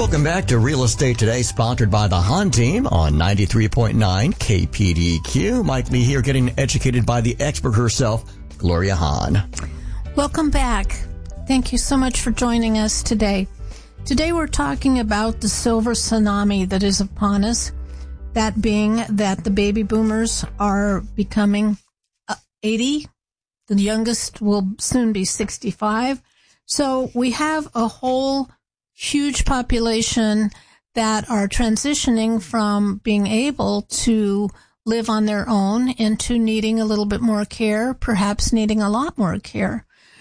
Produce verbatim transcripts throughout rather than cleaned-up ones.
Welcome back to Real Estate Today, sponsored by the Hahn team on ninety-three point nine K P D Q. Mike Lee here, getting educated by the expert herself, Gloria Hahn. Welcome back. Thank you so much for joining us today. Today we're talking about the silver tsunami that is upon us, that being that the baby boomers are becoming eighty. The youngest will soon be sixty-five. So we have a whole huge population that are transitioning from being able to live on their own into needing a little bit more care, perhaps needing a lot more care.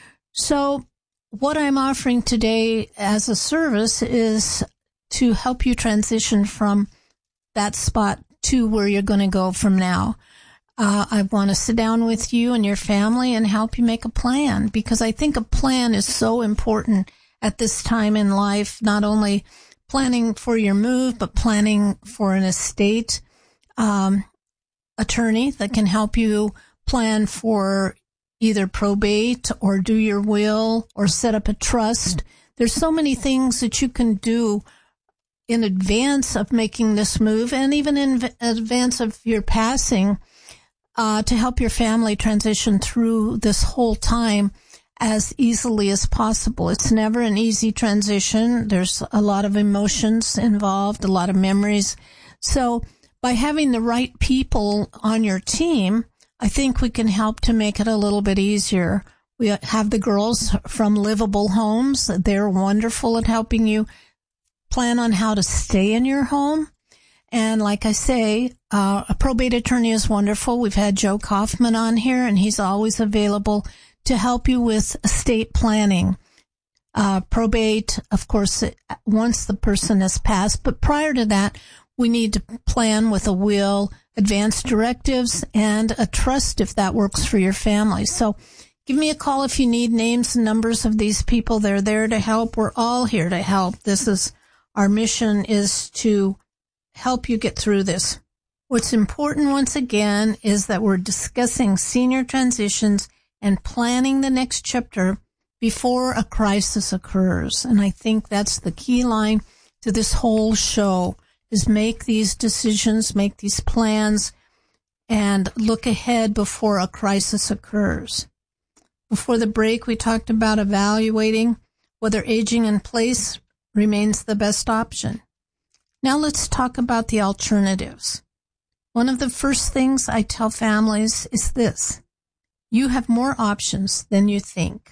So what I'm offering today as a service is to help you transition from that spot to where you're going to go from now. Uh, I want to sit down with you and your family and help you make a plan, because I think a plan is so important at this time in life, not only planning for your move, but planning for an estate um, attorney that can help you plan for either probate or do your will or set up a trust. There's so many things that you can do in advance of making this move, and even in advance of your passing, uh, to help your family transition through this whole time as easily as possible. It's never an easy transition. There's a lot of emotions involved, a lot of memories. So by having the right people on your team, I think we can help to make it a little bit easier. We have the girls from Livable Homes. They're wonderful at helping you plan on how to stay in your home. And like I say, uh, a probate attorney is wonderful. We've had Joe Kaufman on here, and he's always available to help you with estate planning. Uh, probate, of course, once the person has passed, but prior to that, we need to plan with a will, advance directives, and a trust if that works for your family. So give me a call if you need names and numbers of these people. They're there to help. We're all here to help. This is our mission, is to help you get through this. What's important, once again, is that we're discussing senior transitions and planning the next chapter before a crisis occurs. And I think that's the key line to this whole show, is make these decisions, make these plans, and look ahead before a crisis occurs. Before the break, we talked about evaluating whether aging in place remains the best option. Now let's talk about the alternatives. One of the first things I tell families is this: you have more options than you think.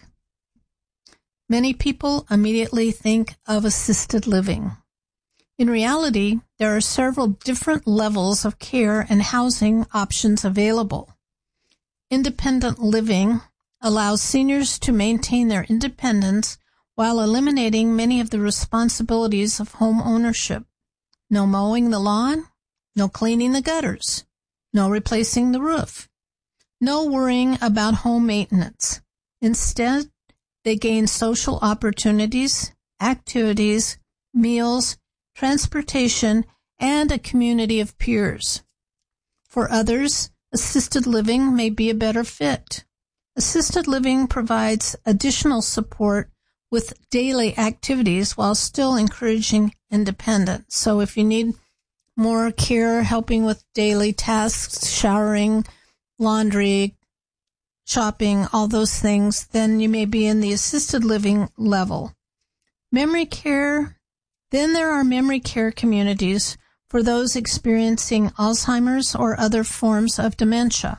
Many people immediately think of assisted living. In reality, there are several different levels of care and housing options available. Independent living allows seniors to maintain their independence while eliminating many of the responsibilities of home ownership. No mowing the lawn, no cleaning the gutters, no replacing the roof, no worrying about home maintenance. Instead, they gain social opportunities, activities, meals, transportation, and a community of peers. For others, assisted living may be a better fit. Assisted living provides additional support with daily activities while still encouraging independence. So if you need more care, helping with daily tasks, showering, laundry, shopping, all those things, then you may be in the assisted living level. Memory care, then there are memory care communities for those experiencing Alzheimer's or other forms of dementia.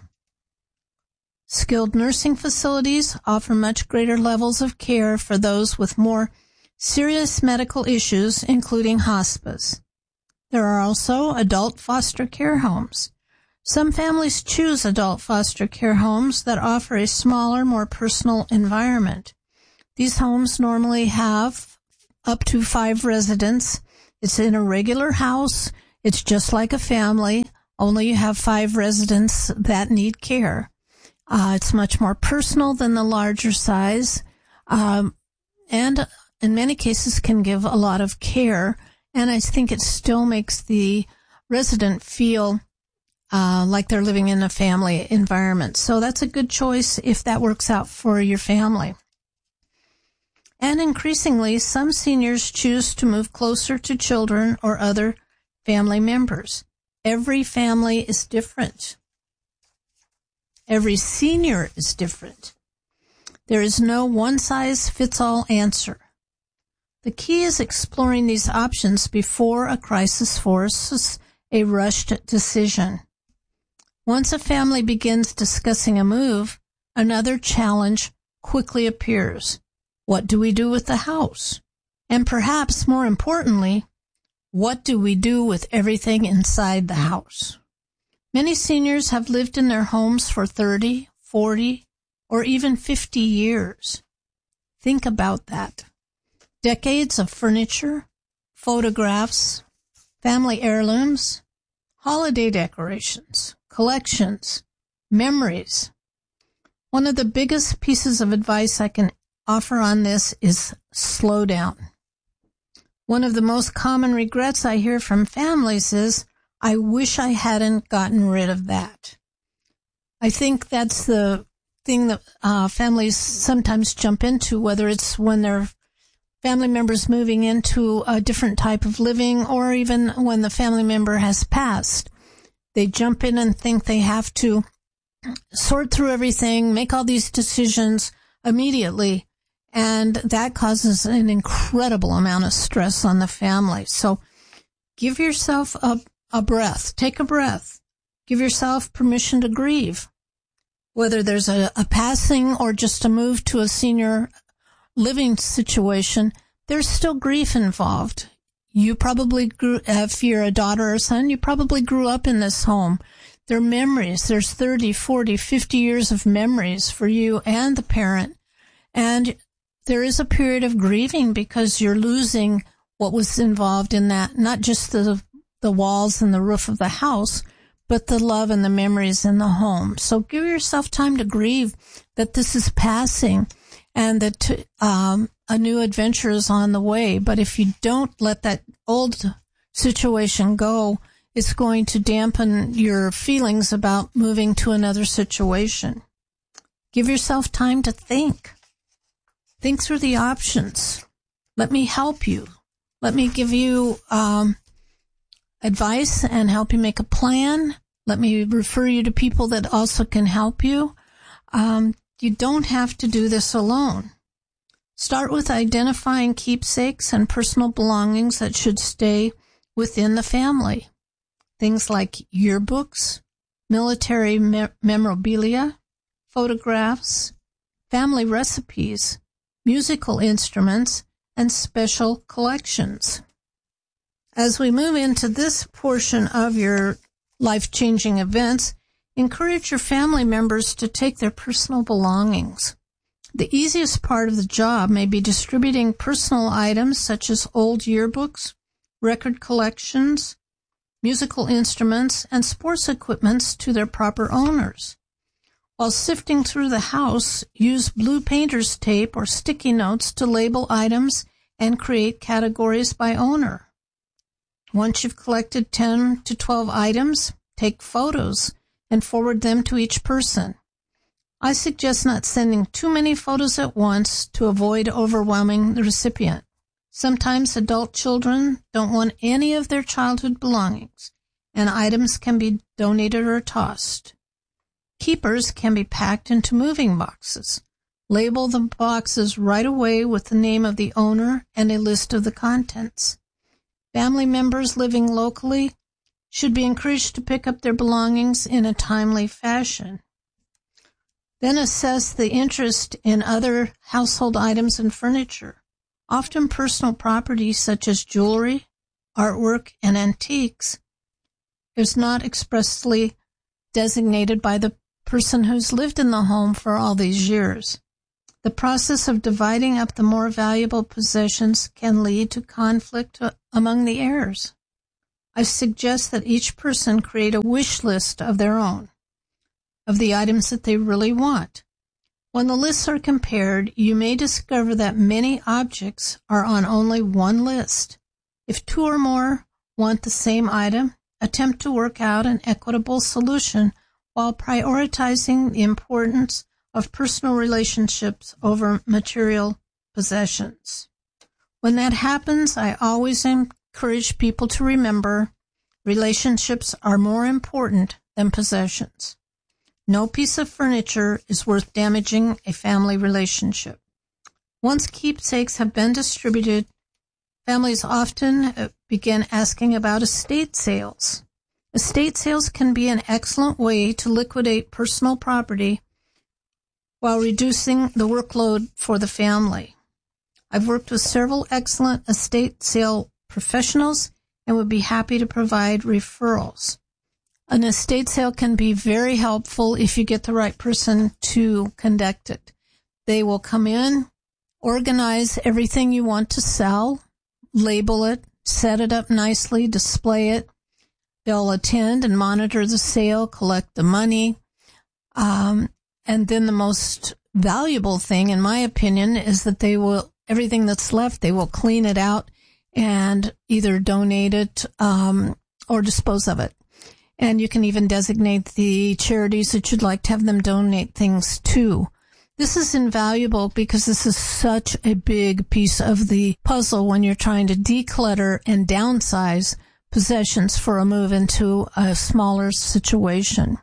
Skilled nursing facilities offer much greater levels of care for those with more serious medical issues, including hospice. There are also adult foster care homes. Some families choose adult foster care homes that offer a smaller, more personal environment. These homes normally have up to five residents. It's in a regular house. It's just like a family, only you have five residents that need care. Uh, it's much more personal than the larger size, um, and in many cases can give a lot of care. And I think it still makes the resident feel uh, like they're living in a family environment. So that's a good choice if that works out for your family. And increasingly, some seniors choose to move closer to children or other family members. Every family is different. Every senior is different. There is no one-size-fits-all answer. The key is exploring these options before a crisis forces a rushed decision. Once a family begins discussing a move, another challenge quickly appears. What do we do with the house? And perhaps more importantly, what do we do with everything inside the house? Many seniors have lived in their homes for thirty, forty, or even fifty years. Think about that. Decades of furniture, photographs, family heirlooms, holiday decorations, collections, memories. One of the biggest pieces of advice I can offer on this is slow down. One of the most common regrets I hear from families is, I wish I hadn't gotten rid of that. I think that's the thing that uh, families sometimes jump into, whether it's when they're family members moving into a different type of living or even when the family member has passed. They jump in and think they have to sort through everything, make all these decisions immediately, and that causes an incredible amount of stress on the family. So give yourself a, a breath. Take a breath. Give yourself permission to grieve. Whether there's a, a passing or just a move to a senior living situation, there's still grief involved. You probably grew, if you're a daughter or son, you probably grew up in this home. There are memories. There's thirty, forty, fifty years of memories for you and the parent. And there is a period of grieving because you're losing what was involved in that, not just the the walls and the roof of the house, but the love and the memories in the home. So give yourself time to grieve that this is passing and that um, a new adventure is on the way. But if you don't let that old situation go, it's going to dampen your feelings about moving to another situation. Give yourself time to think. Think through the options. Let me help you. Let me give you um, advice and help you make a plan. Let me refer you to people that also can help you. Um, you don't have to do this alone. Start with identifying keepsakes and personal belongings that should stay within the family. Things like yearbooks, military me- memorabilia, photographs, family recipes, musical instruments, and special collections. As we move into this portion of your life-changing events, encourage your family members to take their personal belongings. The easiest part of the job may be distributing personal items such as old yearbooks, record collections, musical instruments, and sports equipment to their proper owners. While sifting through the house, use blue painter's tape or sticky notes to label items and create categories by owner. Once you've collected ten to twelve items, take photos and forward them to each person. I suggest not sending too many photos at once to avoid overwhelming the recipient. Sometimes adult children don't want any of their childhood belongings, and items can be donated or tossed. Keepers can be packed into moving boxes. Label the boxes right away with the name of the owner and a list of the contents. Family members living locally should be encouraged to pick up their belongings in a timely fashion. Then assess the interest in other household items and furniture. Often personal property such as jewelry, artwork, and antiques is not expressly designated by the person who's lived in the home for all these years. The process of dividing up the more valuable possessions can lead to conflict among the heirs. I suggest that each person create a wish list of their own, of the items that they really want. When the lists are compared, you may discover that many objects are on only one list. If two or more want the same item, attempt to work out an equitable solution while prioritizing the importance of personal relationships over material possessions. When that happens, I always encourage people to remember relationships are more important than possessions. No piece of furniture is worth damaging a family relationship. Once keepsakes have been distributed, families often begin asking about estate sales. Estate sales can be an excellent way to liquidate personal property while reducing the workload for the family. I've worked with several excellent estate sale professionals and would be happy to provide referrals. An estate sale can be very helpful if you get the right person to conduct it. They will come in, organize everything you want to sell, label it, set it up nicely, display it. They'll attend and monitor the sale, collect the money. Um, and then the most valuable thing, in my opinion, is that they will, everything that's left, they will clean it out and either donate it um, or dispose of it. And you can even designate the charities that you'd like to have them donate things to. This is invaluable because this is such a big piece of the puzzle when you're trying to declutter and downsize possessions for a move into a smaller situation.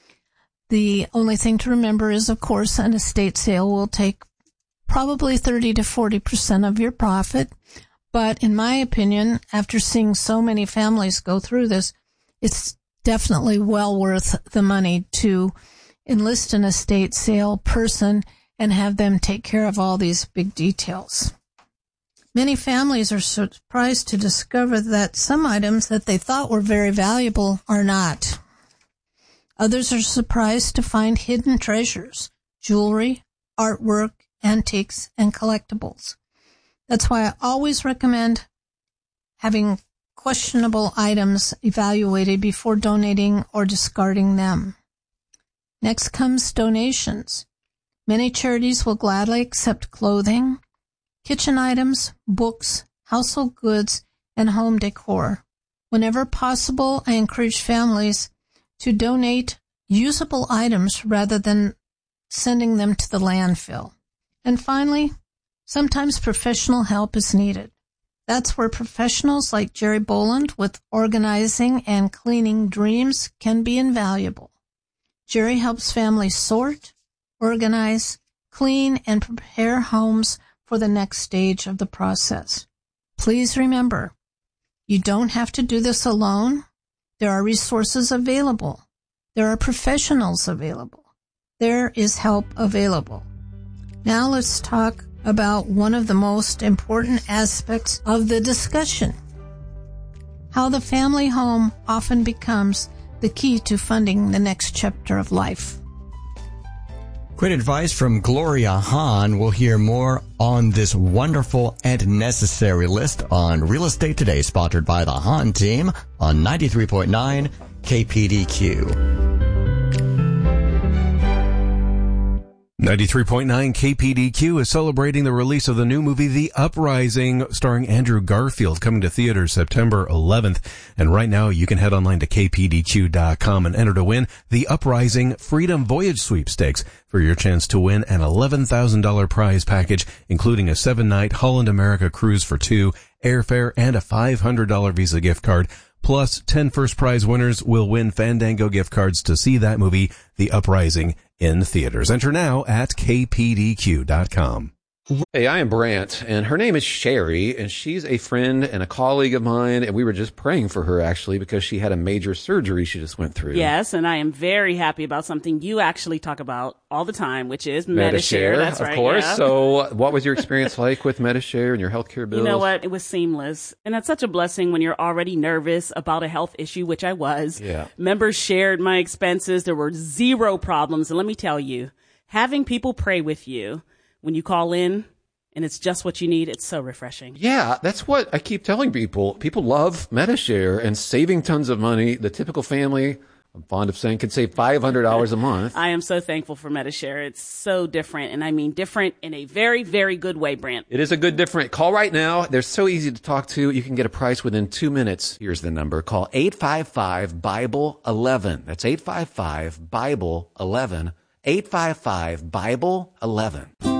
The only thing to remember is, of course, an estate sale will take probably thirty to forty percent of your profit. But in my opinion, after seeing so many families go through this, it's definitely well worth the money to enlist an estate sale person and have them take care of all these big details. Many families are surprised to discover that some items that they thought were very valuable are not. Others are surprised to find hidden treasures, jewelry, artwork, antiques, and collectibles. That's why I always recommend having questionable items evaluated before donating or discarding them. Next comes donations. Many charities will gladly accept clothing, kitchen items, books, household goods, and home decor. Whenever possible, I encourage families to donate usable items rather than sending them to the landfill. And finally, sometimes professional help is needed. That's where professionals like Jerry Boland with organizing and cleaning dreams can be invaluable. Jerry helps families sort, organize, clean, and prepare homes for the next stage of the process. Please remember, you don't have to do this alone. There are resources available. There are professionals available. There is help available. Now let's talk about one of the most important aspects of the discussion. How the family home often becomes the key to funding the next chapter of life. Great advice from Gloria Hahn. We'll hear more on this wonderful and necessary list on Real Estate Today, sponsored by the Hahn team on ninety-three point nine K P D Q. ninety-three point nine K P D Q is celebrating the release of the new movie The Uprising, starring Andrew Garfield, coming to theaters September eleventh. And right now you can head online to K P D Q dot com and enter to win The Uprising Freedom Voyage Sweepstakes for your chance to win an eleven thousand dollars prize package, including a seven-night Holland America cruise for two, airfare, and a five hundred dollars Visa gift card. Plus, ten first prize winners will win Fandango gift cards to see that movie, The Uprising, in theaters. Enter now at K P D Q dot com. Hey, I am Brant, and her name is Sherry, and she's a friend and a colleague of mine, and we were just praying for her, actually, because she had a major surgery she just went through. Yes, and I am very happy about something you actually talk about all the time, which is Medi-Share. Medi-Share. That's of right, course. yeah. So what was your experience like with Medi-Share and your healthcare bills? You know what? It was seamless. And that's such a blessing when you're already nervous about a health issue, which I was. Yeah. Members shared my expenses. There were zero problems. And let me tell you, having people pray with you when you call in, and it's just what you need, it's so refreshing. Yeah, that's what I keep telling people. People love Medi-Share and saving tons of money. The typical family, I'm fond of saying, can save five hundred dollars a month. I am so thankful for Medi-Share. It's so different, and I mean different in a very, very good way, Brant. It is a good different. Call right now. They're so easy to talk to. You can get a price within two minutes. Here's the number. Call eight five five, Bible eleven. That's eight five five, Bible eleven. eight five five, Bible eleven.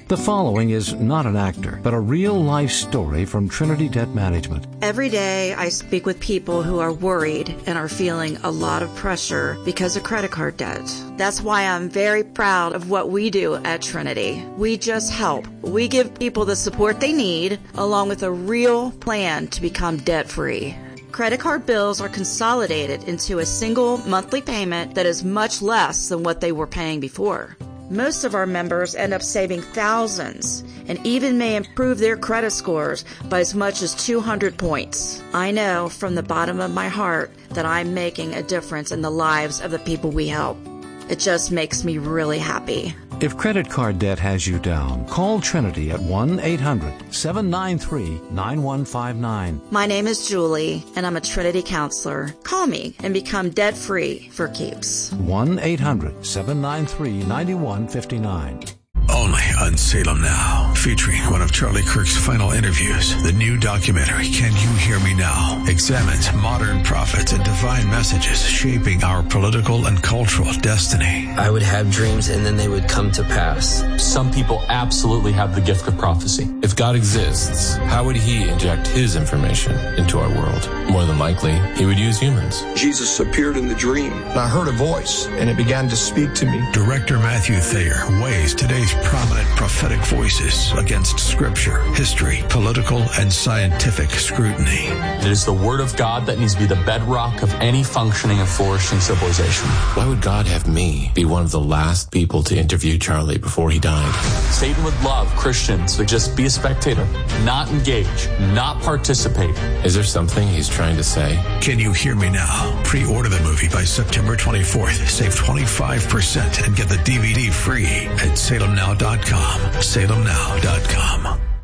The following is not an actor, but a real-life story from Trinity Debt Management. Every day I speak with people who are worried and are feeling a lot of pressure because of credit card debt. That's why I'm very proud of what we do at Trinity. We just help. We give people the support they need, along with a real plan to become debt-free. Credit card bills are consolidated into a single monthly payment that is much less than what they were paying before. Most of our members end up saving thousands and even may improve their credit scores by as much as two hundred points. I know from the bottom of my heart that I'm making a difference in the lives of the people we help. It just makes me really happy. If credit card debt has you down, call Trinity at one eight hundred seven nine three nine one five nine. My name is Julie, and I'm a Trinity counselor. Call me and become debt-free for keeps. one eight hundred seven nine three nine one five nine. Only on Salem Now, featuring one of Charlie Kirk's final interviews. The new documentary, Can You Hear Me Now?, examines modern prophets and divine messages shaping our political and cultural destiny. I would have dreams and then they would come to pass. Some people absolutely have the gift of prophecy. If God exists, how would he inject his information into our world? More than likely, he would use humans. Jesus appeared in the dream, and I heard a voice, and it began to speak to me. Director Matthew Thayer weighs today's prominent prophetic voices against scripture, history, political, and scientific scrutiny. It is the word of God that needs to be the bedrock of any functioning and flourishing civilization. Why would God have me be one of the last people to interview Charlie before he died? Satan would love Christians to just be a spectator, not engage, not participate. Is there something he's trying to say? Can You Hear Me Now? Pre-order the movie by September twenty-fourth. Save twenty-five percent and get the D V D free at salem now dot com. salem now dot com.